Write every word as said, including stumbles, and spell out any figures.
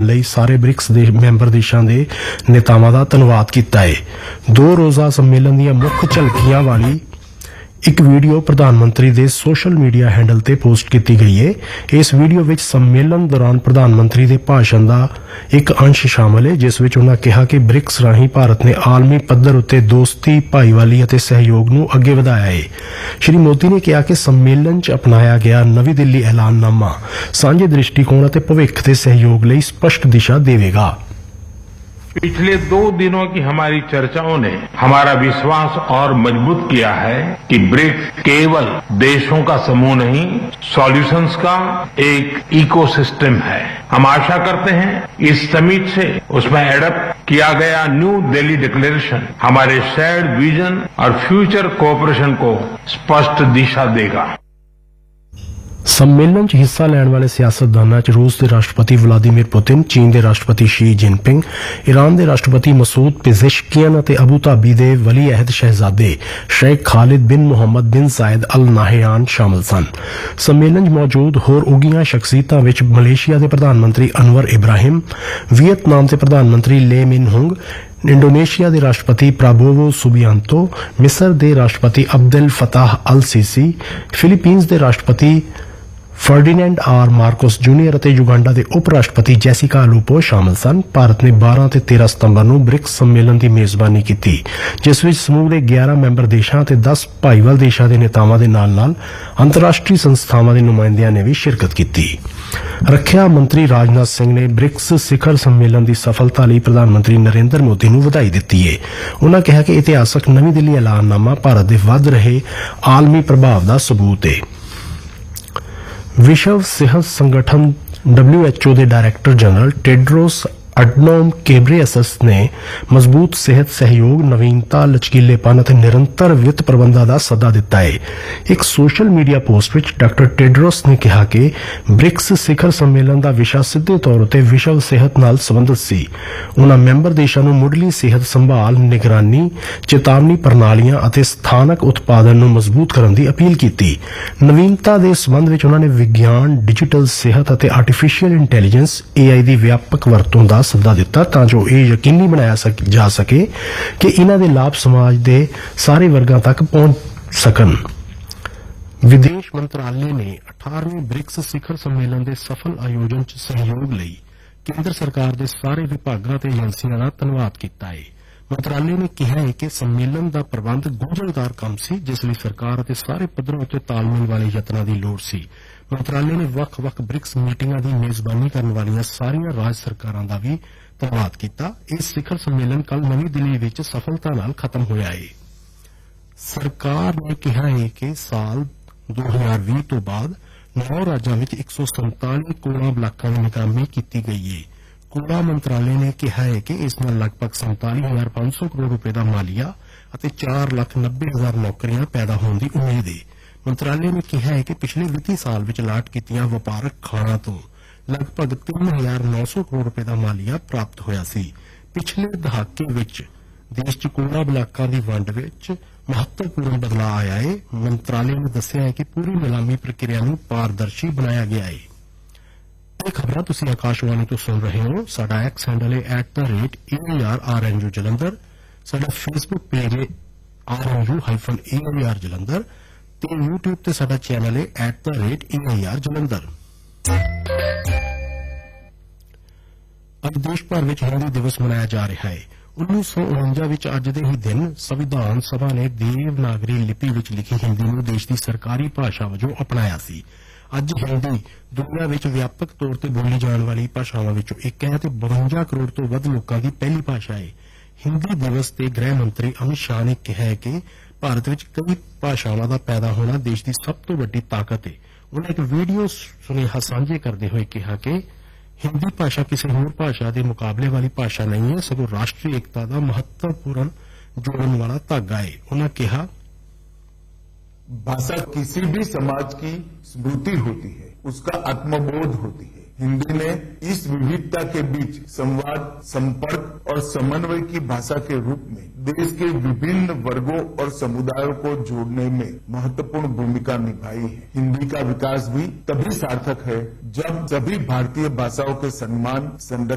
ਲਈ ਸਾਰੇ ਬ੍ਰਿਕਸ ਦੇ ਮੈਂਬਰ ਦੇਸ਼ਾਂ ਦੇ ਨੇਤਾਵਾਂ ਦਾ ਧੰਨਵਾਦ ਕੀਤਾ ਹੈ। ਦੋ ਰੋਜ਼ਾ ਸੰਮੇਲਨ ਦੀਆਂ ਮੁੱਖ ਝਲਕੀਆਂ ਵਾਲੀ ਇੱਕ ਵੀਡੀਓ ਪ੍ਰਧਾਨ ਮੰਤਰੀ ਦੇ ਸੋਸ਼ਲ ਮੀਡੀਆ ਹੈਂਡਲ ਤੇ ਪੋਸਟ ਕੀਤੀ ਗਈ ਹੈ। ਇਸ ਵੀਡੀਓ ਵਿੱਚ ਸੰਮੇਲਨ ਦੌਰਾਨ ਪ੍ਰਧਾਨ ਮੰਤਰੀ ਦੇ ਭਾਸ਼ਣ ਦਾ ਇੱਕ ਅੰਸ਼ ਸ਼ਾਮਲ ਹੈ, ਜਿਸ ਵਿੱਚ ਉਹਨਾਂ ਕਿਹਾ ਕਿ ਬ੍ਰਿਕਸ ਰਾਹੀਂ ਭਾਰਤ ਨੇ ਆਲਮੀ ਪੱਧਰ ਉੱਤੇ ਦੋਸਤੀ, ਭਾਈਵਾਲੀ ਅਤੇ ਸਹਿਯੋਗ ਨੂੰ ਅੱਗੇ ਵਧਾਇਆ ਹੈ। ਸ਼੍ਰੀ ਮੋਦੀ ਨੇ ਕਿਹਾ ਕਿ ਸੰਮੇਲਨ 'ਚ ਅਪਣਾਇਆ ਗਿਆ ਨਵੀਂ ਦਿੱਲੀ ਐਲਾਨਨਾਮਾ ਸਾਂਝੇ ਦ੍ਰਿਸ਼ਟੀਕੋਣ ਅਤੇ ਭਵਿੱਖ ਦੇ ਸਹਿਯੋਗ ਲਈ ਸਪਸ਼ਟ ਦਿਸ਼ਾ ਦੇਵੇਗਾ। पिछले दो दिनों की हमारी चर्चाओं ने हमारा विश्वास और मजबूत किया है कि ब्रिक्स केवल देशों का समूह नहीं, सॉल्यूशंस का एक इकोसिस्टम है। हम आशा करते हैं इस समिट से उसमें एडप्ट किया गया न्यू दिल्ली डिक्लेरेशन हमारे शेयर्ड विजन और फ्यूचर कोऑपरेशन को स्पष्ट दिशा देगा। ਸੰਮੇਲਨ 'ਚ ਹਿੱਸਾ ਲੈਣ ਵਾਲੇ ਸਿਆਸਤਦਾਨਾਂ 'ਚ ਰੂਸ ਦੇ ਰਾਸ਼ਟਰਪਤੀ ਵਲਾਦੀਮੀਰ ਪੁਤਿਨ, ਚੀਨ ਦੇ ਰਾਸ਼ਟਰਪਤੀ ਸ਼ੀ ਜਿਨਪਿੰਗ, ਈਰਾਨ ਦੇ ਰਾਸ਼ਟਰਪਤੀ ਮਸੂਦ ਪਿਜ਼ੇਸ਼ਕੀਅਨ ਅਤੇ ਅਬੂ ਧਾਬੀ ਦੇ ਵਲੀ ਅਹਿਦ ਸ਼ਹਿਜ਼ਾਦੇ ਸ਼ੇਖ ਖਾਲਿਦ ਬਿਨ ਮੁਹੰਮਦ ਬਿਨ ਜ਼ਾਇਦ ਅਲ ਨਾਹਿਆਨ ਸ਼ਾਮਲ ਸਨ। ਸੰਮੇਲਨ 'ਚ ਮੌਜੂਦ ਹੋਰ ਉੱਘੀਆਂ ਸ਼ਖਸੀਅਤਾਂ ਵਿੱਚ ਮਲੇਸ਼ੀਆ ਦੇ ਪ੍ਰਧਾਨ ਮੰਤਰੀ ਅਨਵਰ ਇਬਰਾਹਿਮ, ਵੀਅਤਨਾਮ ਦੇ ਪ੍ਰਧਾਨ ਮੰਤਰੀ ਲੇ ਮਿਨ ਹੁੰਗ, इंडोनेशिया के राष्ट्रपति प्राबोवो सुबियांतो, मिस्र के राष्ट्रपति अब्देल फताह अल सीसी, फिलीपींस के राष्ट्रपति फर्डिनेंड आर मार्कोस जूनीयर और युगांडा के उप राष्ट्रपति जैसिका लूपो शामिल सन। भारत ने बारह ते तेरह सितंबर को ब्रिक्स सम्मेलन की मेजबानी की, जिस विच समूह के ग्यारह मैंबर देशों ते दस भाईवाल देशों के नेतावां दे नाल नाल अंतरराष्ट्रीय संस्थावां के नुमाइंदियां ने भी शिरकत की। रक्षा मंत्री राजनाथ सिंह ने ब्रिक्स शिखर सम्मेलन की सफलता लई प्रधानमंत्री नरेंद्र मोदी नूं वधाई दित्ती है। उन्होंने कहा कि इतिहासक नवीं दिल्ली ऐलाननामा भारत के वध रहे आलमी प्रभाव का सबूत है। विश्व सेहत संगठन डब्ल्यू एच ओ के डायरैक्टर जनरल टेड्रोस अडनोम घेब्रेयेसस ने मजबूत सेहत सहयोग, नवीनता, लचकीलेपन और निरंतर वित्त प्रबंधन का सदा दिता है। एक सोशल मीडिया पोस्ट में डॉक्टर टेड्रोस ने कहा कि ब्रिक्स शिखर सम्मेलन का विषय सीधे तौर पर विश्व सेहत नाल संबंधित सी। उन्होंने मैंबर देशों को मुढ़ली सेहत संभाल, निगरानी, चेतावनी प्रणालियां और स्थानक उत्पादन नूं मजबूत करने की अपील की। नवीनता के संबंध में उन्होंने विज्ञान, डिजिटल सेहत और आर्टिफिशियल इंटैलीजेंस ए आई की व्यापक वरतों का सदा दिता, तां जो ये यकीनी बनाया सक, जा सके कि इन्हां दे लाभ समाज के सारे वर्गां तक पहुंच सकन। विदेश मंत्रालय ने अठारहवें ब्रिक्स शिखर सम्मेलन के सफल आयोजन च सहयोग लई केंद्र सरकार के सारे विभागां ते एजेंसियां का धन्नवाद किया है। मंत्रालय ने कहा है कि सम्मेलन का प्रबंध गुंझलदार काम सी, जिस लई सरकार ते सारे पद्धरों उत्ते तालमेल वाले यत्नां की लोड़ सी। मंत्रालय ने वख-वख ब्रिक्स मीटिंगां की मेजबानी करने वाली सारियां राज सरकारां का भी धन्नवाद किया। इस शिखर सम्मेलन कल नवी दिल्ली विच सफलता नाल खत्म होया है। सरकार ने कहा है कि साल दो हजार भी तो बाद नौ राज्यों में एक सौ संताली कूड़ा ब्लाकों की निगरानी की गई है। कूड़ा मंत्रालय ने कहा है कि इस नाल लगभग संताली हजार पांच सौ करोड़ रुपए का मालिया और चार लाख नब्बे हजार नौकरियां पैदा होने की उम्मीद है। मंत्रालय ने कहा है कि पिछले वित्तीय साल में लाट कीतियां वपारक खाणा तो लगभग तीन हजार नौ सौ करोड़ रुपए का मालिया प्राप्त होया सी। पिछले दहाके विच देश च कूड़ा ब्लाकों की वंड विच महत्वपूर्ण बदलाव आया है। मंत्रालय ने दस्सिया है कि पूरी नीलामी प्रक्रिया नूं पारदर्शी बनाया गया है। ये खबरां तुसीं आकाशवाणी तो सुन रहे हो। साडा एक्स हैंडल है at the rate A R are N you Jalandhar. साडा फेसबुक पेज है are N you hyphen A I R Jalandhar ते यूट्यूब ते साडा चैनल है at the rate A I R Jalandhar. अब देश भर में हिंदी दिवस मनाया जा रहा है। उन्नीस सौ उनंजा विच अज दे ही दिन संविधान सभा ने देवनागरी लिपि विच लिखी हिंदी नूं देश की सरकारी भाषा वजों अपनाया सी। अज हिंदी दुनिया विच व्यापक तौर पर बोली जाने वाली भाषावां विचों एक है ते बवंजा करोड़ तो वध लोकां की पहली भाषा है। हिंदी दिवस ते गृह मंत्री अमित शाह ने कहा है कि भारत विच कई भाषावां दा पैदा होना देश की सब तो वड्डी ताकत है। उन्हें एक वीडियो सुनेहा साझे करते हुए कहा कि हिंदी भाषा किसी होर भाषा के मुकाबले वाली भाषा नहीं है, सगों राष्ट्रीय एकता का महत्वपूर्ण जोड़ने वाला धागा है। उन्होंने कहा, भाषा किसी भी समाज की स्मृति होती है, उसका आत्मबोध होती है। हिंदी ने इस विविधता के बीच संवाद, संपर्क और समन्वय की भाषा के रूप में देश के विभिन्न वर्गों और समुदायों को जोड़ने में महत्वपूर्ण भूमिका निभाई है। हिंदी का विकास भी तभी सार्थक है जब सभी भारतीय भाषाओं के सम्मान, संरक्षण